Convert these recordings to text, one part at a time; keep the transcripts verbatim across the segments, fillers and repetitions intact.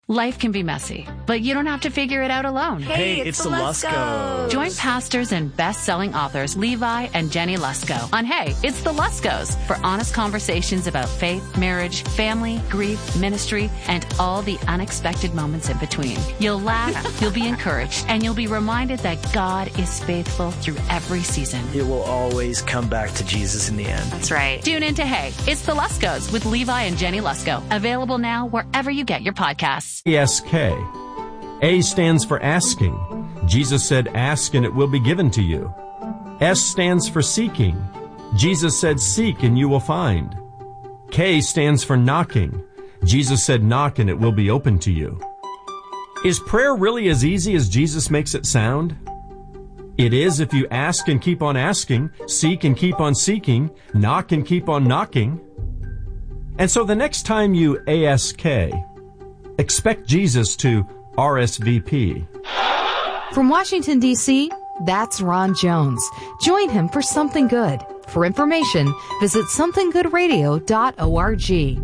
Life can be messy, but you don't have to figure it out alone. Hey, Hey, it's, it's the the Luskos. Join pastors and best-selling authors Levi and Jenny Lusko on Hey, It's the Luskos for honest conversations about faith, marriage, family, grief, ministry, and all the unexpected moments in between. You'll laugh, you'll be encouraged, and you'll be reminded that God is faithful through every season. It will always come back to Jesus in the end. That's right. Tune in to Hey, It's the Luskos with Levi and Jenny Lusko. Available now wherever you get your podcasts. A S K. A stands for asking. Jesus said, ask and it will be given to you. S stands for seeking. Jesus said, seek and you will find. K stands for knocking. Jesus said, knock and it will be open to you. Is prayer really as easy as Jesus makes it sound? It is if you ask and keep on asking, seek and keep on seeking, knock and keep on knocking. And so the next time you A S K, expect Jesus to R S V P. From Washington, D C, that's Ron Jones. Join him for Something Good. For information, visit something good radio dot org.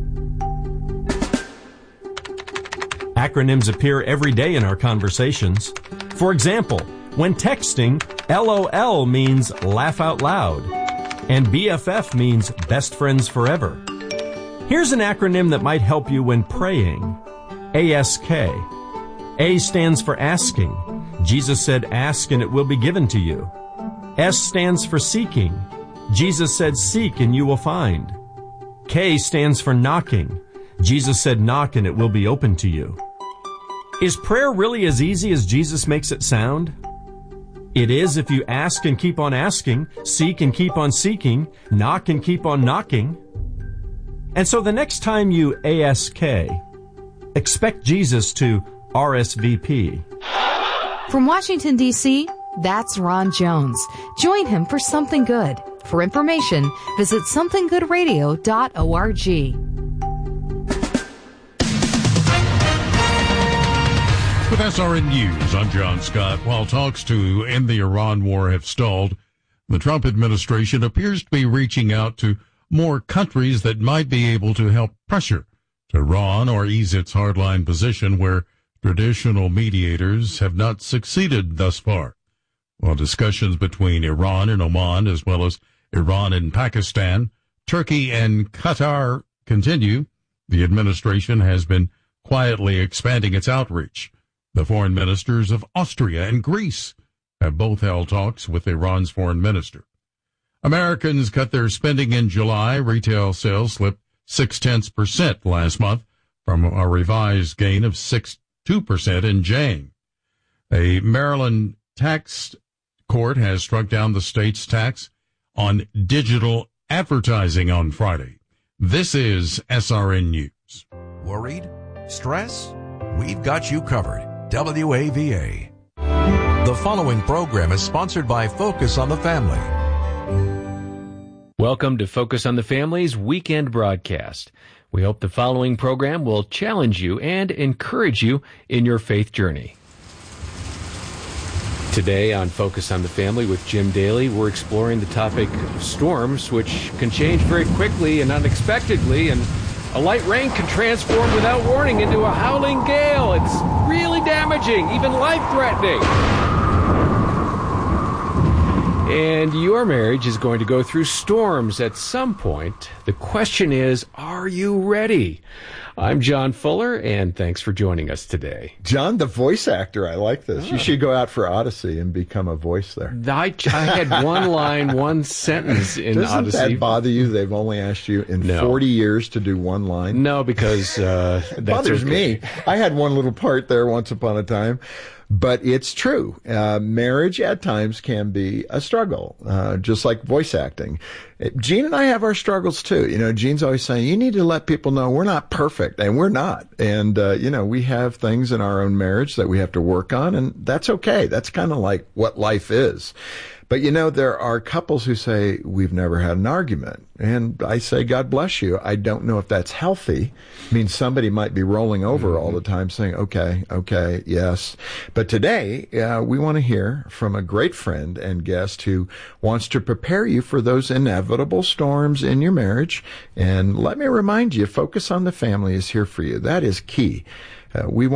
Acronyms appear every day in our conversations. For example, when texting, L O L means laugh out loud, and B F F means best friends forever. Here's an acronym that might help you when praying. A S K. A stands for asking. Jesus said, ask and it will be given to you. S stands for seeking. Jesus said, seek and you will find. K stands for knocking. Jesus said, knock and it will be open to you. Is prayer really as easy as Jesus makes it sound? It is if you ask and keep on asking, seek and keep on seeking, knock and keep on knocking. And so the next time you A S K, expect Jesus to R S V P. From Washington, D C, that's Ron Jones. Join him for Something Good. For information, visit something good radio dot org. With S R N News, I'm John Scott. While talks to end the Iran war have stalled, the Trump administration appears to be reaching out to more countries that might be able to help pressure Iran or ease its hardline position where traditional mediators have not succeeded thus far. While discussions between Iran and Oman, as well as Iran and Pakistan, Turkey and Qatar continue, the administration has been quietly expanding its outreach. The foreign ministers of Austria and Greece have both held talks with Iran's foreign minister. Americans cut their spending in July. Retail sales slipped six-tenths percent last month from a revised gain of six point two percent in June. A Maryland tax court has struck down the state's tax on digital advertising on Friday. This is S R N News. Worried? Stress? We've got you covered. W A V A. The following program is sponsored by Focus on the Family. Welcome to Focus on the Family's weekend broadcast. We hope the following program will challenge you and encourage you in your faith journey. Today on Focus on the Family with Jim Daly, we're exploring the topic of storms, which can change very quickly and unexpectedly, and a light rain can transform without warning into a howling gale. It's really damaging, even life-threatening. And your marriage is going to go through storms at some point. The question is, are you ready? I'm John Fuller, and thanks for joining us today. John, the voice actor, I like this. Oh. You should go out for Odyssey and become a voice there. I, I had one line, one sentence in Doesn't Odyssey. Doesn't that bother you? They've only asked you in No. forty years to do one line? No, because uh, it that's bothers okay. me. I had one little part there once upon a time. But it's true. Uh, marriage at times can be a struggle, uh, just like voice acting. Gene and I have our struggles too. You know, Gene's always saying, you need to let people know we're not perfect, and we're not. And, uh, you know, we have things in our own marriage that we have to work on, and that's okay. That's kind of like what life is. But, you know, there are couples who say, we've never had an argument. And I say, God bless you. I don't know if that's healthy. I mean, somebody might be rolling over mm-hmm. all the time saying, okay, okay, yes. But today, uh, we want to hear from a great friend and guest who wants to prepare you for those inevitable storms in your marriage. And let me remind you, Focus on the Family is here for you. That is key. Uh, we